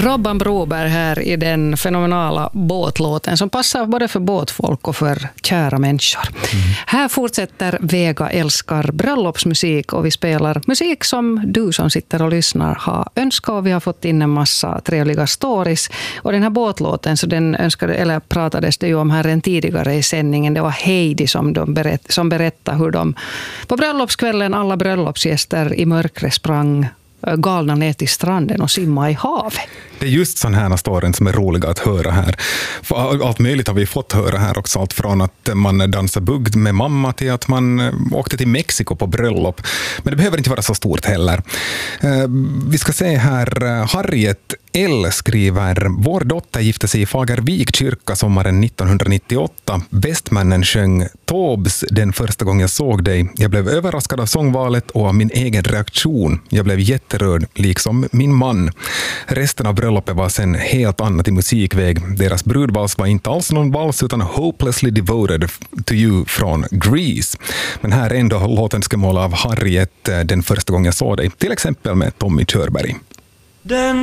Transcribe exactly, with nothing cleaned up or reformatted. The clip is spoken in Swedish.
Robban Broberg här i den fenomenala båtlåten som passar både för båtfolk och för kära människor. Mm. Här fortsätter Vega älskar bröllopsmusik och vi spelar musik som du som sitter och lyssnar har önskat och vi har fått in en massa trevliga stories. Och den här båtlåten så den önskade, eller pratades det ju om här en tidigare i sändningen. Det var Heidi som, de berätt, som berättade hur de på bröllopskvällen alla bröllopsgäster i mörkret sprang galna ner till stranden och simma i havet. Det är just sån här storyn som är roliga att höra här. För allt möjligt har vi fått höra här också. Allt från att man dansar bugg med mamma till att man åkte till Mexiko på bröllop. Men det behöver inte vara så stort heller. Vi ska se här, Harriet L skriver: Vår dotter gifte sig i Fagervik kyrka sommaren nittonhundranittioåtta. Bästmannen sjöng Tobs den första gången jag såg dig. Jag blev överraskad av sångvalet och av min egen reaktion. Jag blev jätterörd, liksom min man. Resten av bröllopet var sen helt annat i musikväg. Deras brudvals var inte alls någon vals utan Hopelessly Devoted to You från Grease. Men här är ändå låtenskemål av Harriet den första gången jag såg dig. Till exempel med Tommy Körberg. Den